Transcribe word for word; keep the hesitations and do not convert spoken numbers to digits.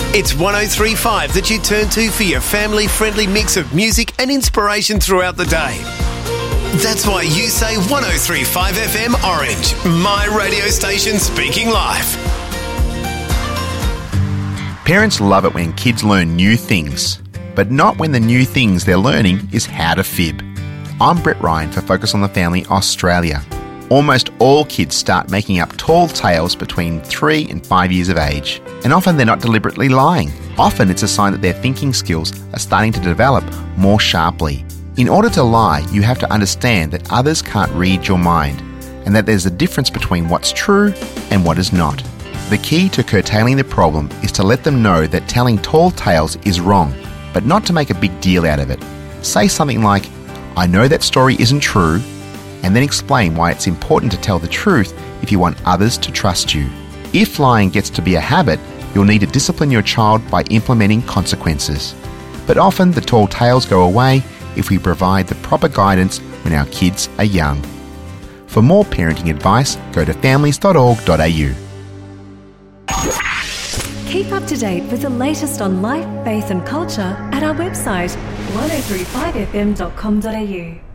It's one oh three point five that you turn to for your family-friendly mix of music and inspiration throughout the day. That's why you say one oh three point five F M Orange, my radio station speaking live. Parents love it when kids learn new things, but not when the new things they're learning is how to fib. I'm Brett Ryan for Focus on the Family Australia. Almost all kids start making up tall tales between three and five years of age, and often they're not deliberately lying. Often it's a sign that their thinking skills are starting to develop more sharply. In order to lie, you have to understand that others can't read your mind, and that there's a difference between what's true and what is not. The key to curtailing the problem is to let them know that telling tall tales is wrong, but not to make a big deal out of it. Say something like, "I know that story isn't true," and then explain why it's important to tell the truth if you want others to trust you. If lying gets to be a habit, you'll need to discipline your child by implementing consequences. But often the tall tales go away if we provide the proper guidance when our kids are young. For more parenting advice, go to families dot org dot a u. Keep up to date with the latest on life, faith and culture at our website one oh three five f m dot com dot a u.